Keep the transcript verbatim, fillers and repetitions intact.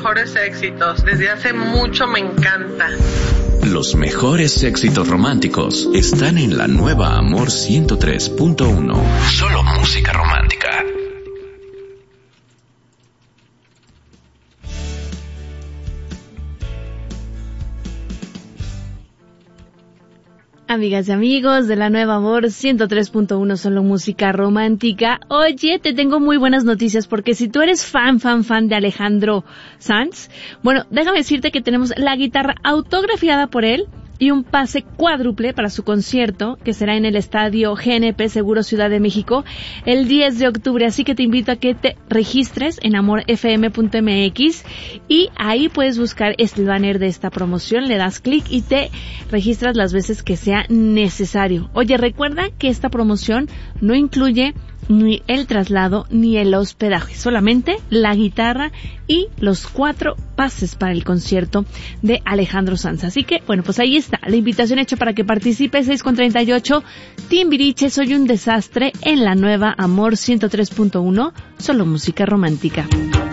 mejores éxitos. Desde hace mucho me encanta. Los mejores éxitos románticos están en la nueva Amor ciento tres punto uno. Solo música romántica. Amigas y amigos de la Nueva Amor ciento tres punto uno, solo música romántica. Oye, te tengo muy buenas noticias porque si tú eres fan, fan, fan de Alejandro Sanz, bueno, déjame decirte que tenemos la guitarra autografiada por él y un pase cuádruple para su concierto, que será en el Estadio G N P Seguro Ciudad de México el diez de octubre. Así que te invito a que te registres en amor f m punto m x y ahí puedes buscar este banner de esta promoción, le das clic y te registras las veces que sea necesario. Oye, recuerda que esta promoción no incluye ni el traslado ni el hospedaje, solamente la guitarra y los cuatro pases para el concierto de Alejandro Sanz. Así que, bueno, pues ahí está la invitación hecha para que participes. Seis con treinta y ocho, Timbiriche, Soy un desastre, en la Nueva Amor ciento tres punto uno, solo música romántica.